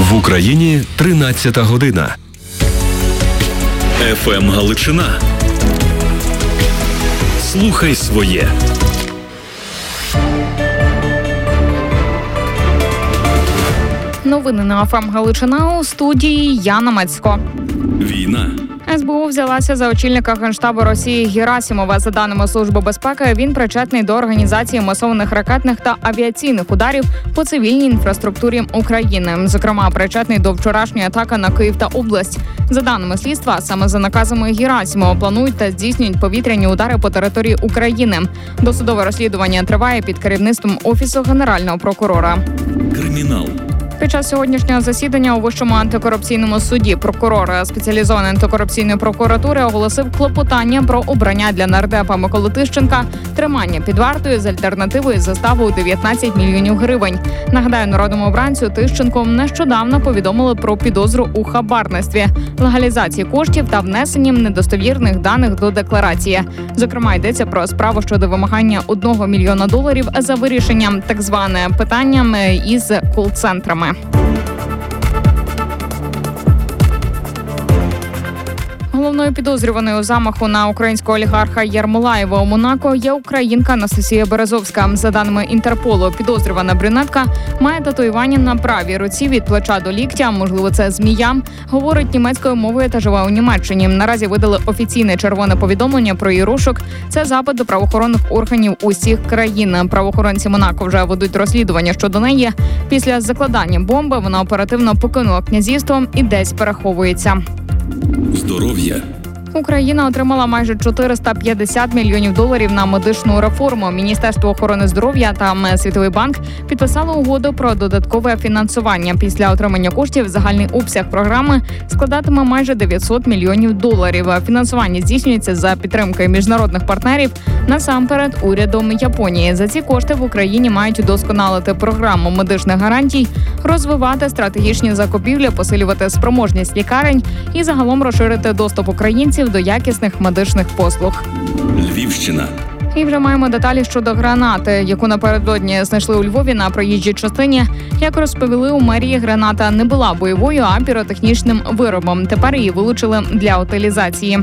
В Україні 13 година. ФМ Галичина. Слухай своє. Новини на ФМ Галичина, у студії Яна Мацько. Війна. СБУ взялася за очільника Генштабу Росії Герасимова. За даними Служби безпеки, він причетний до організації масованих ракетних та авіаційних ударів по цивільній інфраструктурі України. Зокрема, причетний до вчорашньої атаки на Київ та область. За даними слідства, саме за наказами Герасимова планують та здійснюють повітряні удари по території України. Досудове розслідування триває під керівництвом Офісу Генерального прокурора. Кримінал. Під час сьогоднішнього засідання у Вищому антикорупційному суді прокурор спеціалізованої антикорупційної прокуратури оголосив клопотання про обрання для нардепа Миколи Тищенка тримання під вартою з альтернативою заставою 19 мільйонів гривень. Нагадаю, народному обранцю Тищенку нещодавно повідомили про підозру у хабарництві, легалізації коштів та внесенням недостовірних даних до декларації. Зокрема, йдеться про справу щодо вимагання $1 мільйона за вирішенням так зване питанням із кол-центрами. Головною підозрюваною у замаху на українського олігарха Ярмолаєва у Монако є українка Анастасія Березовська. За даними Інтерполу, підозрювана брюнетка має татуювання на правій руці від плеча до ліктя, можливо, це змія, говорить німецькою мовою та живе у Німеччині. Наразі видали офіційне червоне повідомлення про її розшук. Це запит до правоохоронних органів усіх країн. Правоохоронці Монако вже ведуть розслідування щодо неї. Після закладання бомби вона оперативно покинула князівство і десь переховується. Здоров'я. Україна отримала майже $450 мільйонів на медичну реформу. Міністерство охорони здоров'я та Світовий банк підписали угоду про додаткове фінансування. Після отримання коштів загальний обсяг програми складатиме майже $900 мільйонів. Фінансування здійснюється за підтримки міжнародних партнерів, насамперед урядом Японії. За ці кошти в Україні мають удосконалити програму медичних гарантій, розвивати стратегічні закупівлі, посилювати спроможність лікарень і загалом розширити доступ українців до якісних медичних послуг. Львівщина. І вже маємо деталі щодо гранати, яку напередодні знайшли у Львові на проїжджій частині. Як розповіли у мерії, граната не була бойовою, а піротехнічним виробом. Тепер її вилучили для утилізації.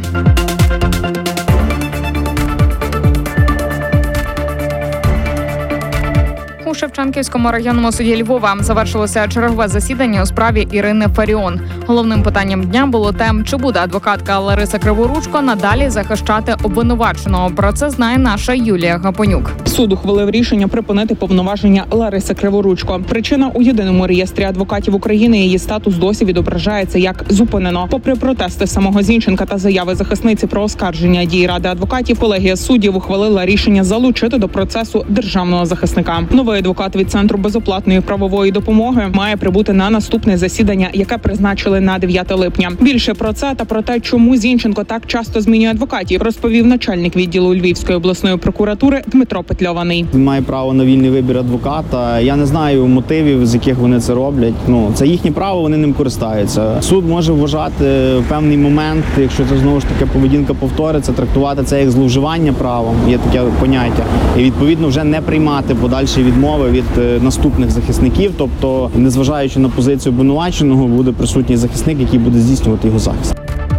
У Шевченківському районному суді Львова завершилося чергове засідання у справі Ірини Фаріон. Головним питанням дня було те, чи буде адвокатка Лариса Криворучко надалі захищати обвинуваченого. Про це знає наша Юлія Гапонюк. Суд ухвалив рішення припинити повноваження Лариси Криворучко. Причина – у єдиному реєстрі адвокатів України її статус досі відображається як зупинено. Попри протести самого Зінченка та заяви захисниці про оскарження дії Ради адвокатів, колегія суддів ухвалила рішення залучити до процесу державного захисника. Новий адвокат від Центру безоплатної правової допомоги має прибути на наступне засідання, яке призначили на 9 липня. Більше про це та про те, чому Зінченко так часто змінює адвокатів, розповів начальник відділу Львівської обласної прокуратури Дмитро Петльований. Він має право на вільний вибір адвоката. Я не знаю мотивів, з яких вони це роблять. Це їхнє право, вони ним користаються. Суд може вважати в певний момент, якщо це знову ж таки поведінка повториться, трактувати це як зловживання правом, є таке поняття. І відповідно вже не приймати подальші відмови від наступних захисників, тобто, незважаючи на позицію обвинуваченого, буде присутній захисник, який буде здійснювати його захист.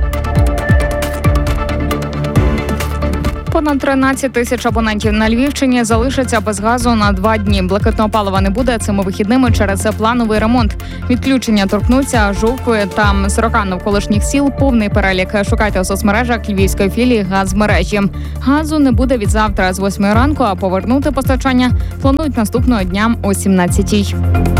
Понад 13 тисяч абонентів на Львівщині залишаться без газу на 2 дні. Блакитного палива не буде цими вихідними через плановий ремонт. Відключення торкнуться Жовкви та 40 навколишніх сіл. Повний перелік шукайте у соцмережах Львівської філії «Газмережі». Газу не буде від завтра з 8 ранку, а повернути постачання планують наступного дня о 17-й.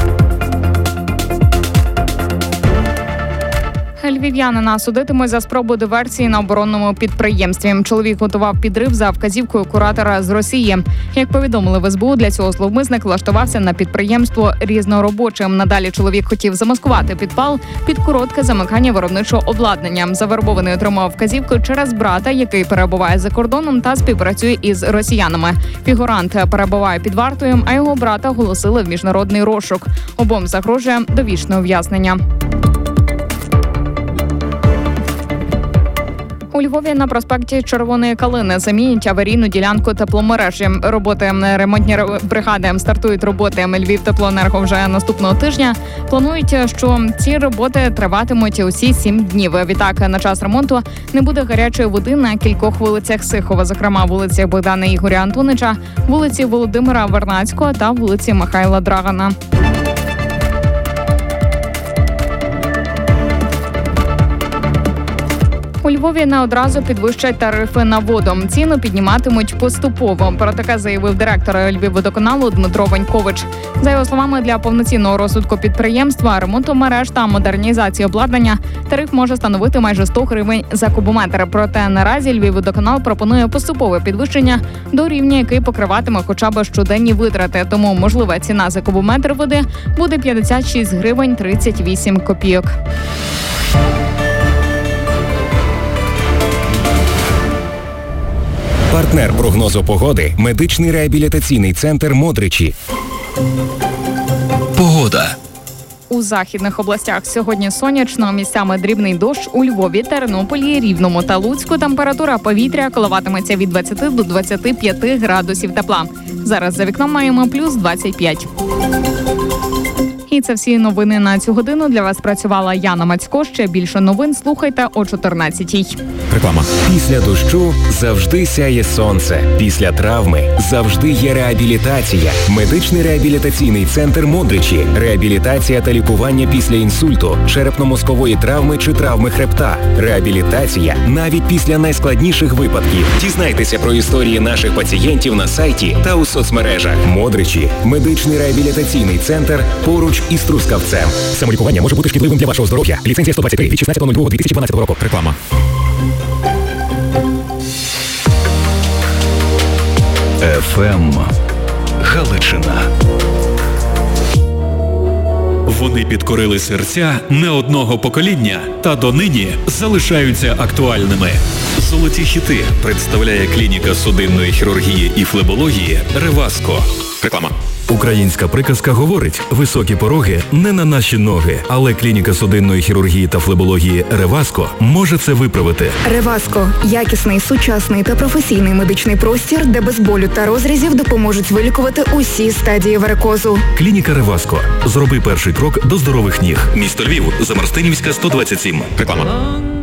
Львів'янина судитимуть за спробу диверсії на оборонному підприємстві. Чоловік готував підрив за вказівкою куратора з Росії. Як повідомили в СБУ, для цього зловмисник влаштувався на підприємство різноробочим. Надалі чоловік хотів замаскувати підпал під коротке замикання виробничого обладнання. Завербований отримав вказівку через брата, який перебуває за кордоном та співпрацює із росіянами. Фігурант перебуває під вартою, а його брата оголосили в міжнародний розшук. Обом загрожує довічне ув'язнення. У Львові на проспекті Червоної Калини замінять аварійну ділянку тепломережі. Ремонтні бригади стартують роботи. Львівтеплоенерго вже наступного тижня. Планують, що ці роботи триватимуть усі 7 днів. Відтак, на час ремонту не буде гарячої води на кількох вулицях Сихова, зокрема вулиці Богдана Ігоря Антонича, вулиці Володимира Вернадського та вулиці Михайла Драгана. У Львові не одразу підвищать тарифи на воду. Ціну підніматимуть поступово. Про таке заявив директор Львівводоканалу Дмитро Ванькович. За його словами, для повноцінного розвитку підприємства, ремонту мереж та модернізації обладнання тариф може становити майже 100 гривень за кубометр. Проте наразі Львівводоканал пропонує поступове підвищення до рівня, який покриватиме хоча б щоденні витрати. Тому можлива ціна за кубометр води буде 56 гривень 38 копійок. Партнер прогнозу погоди – медичний реабілітаційний центр «Модричі». Погода. У західних областях сьогодні сонячно, місцями дрібний дощ. У Львові, Тернополі, Рівному та Луцьку температура повітря коливатиметься від 20 до 25 градусів тепла. Зараз за вікном маємо плюс 25. І це всі новини на цю годину. Для вас працювала Яна Мацько. Ще більше новин слухайте о 14-й. Реклама. Після дощу завжди сяє сонце. Після травми завжди є реабілітація. Медичний реабілітаційний центр «Модричі». Реабілітація та лікування після інсульту, черепно-мозкової травми чи травми хребта. Реабілітація навіть після найскладніших випадків. Дізнайтеся про історії наших пацієнтів на сайті та у соцмережах. «Модричі» – медичний реабілітаційний центр поруч із Трускавцем. Самолікування може бути шкідливим для вашого здоров'я. Ліцензія 123 від 16.02.2012 року. Реклама. ФМ Галичина. Вони підкорили серця не одного покоління та донині залишаються актуальними. Золоті хіти представляє клініка судинної хірургії і флебології «Реваско». Реклама. Українська приказка говорить: високі пороги не на наші ноги, але клініка судинної хірургії та флебології «Реваско» може це виправити. «Реваско» – якісний, сучасний та професійний медичний простір, де без болю та розрізів допоможуть вилікувати усі стадії варикозу. Клініка «Реваско». Зроби перший крок до здорових ніг. Місто Львів, Замарстинівська, 127. Реклама.